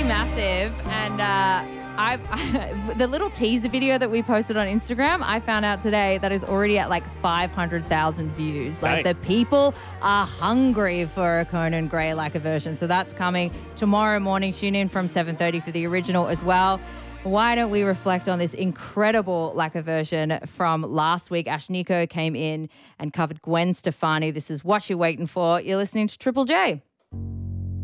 massive. And the little teaser video that we posted on Instagram, I found out today that is already at like 500,000 views. Like Nice. the people are hungry for a Conan Gray Lacquer version. So that's coming tomorrow morning. Tune in from 7:30 for the original as well. Why don't we reflect on this incredible lacquer version from last week? Ash Nico came in and covered Gwen Stefani. This is What You Waiting For. You're listening to Triple J.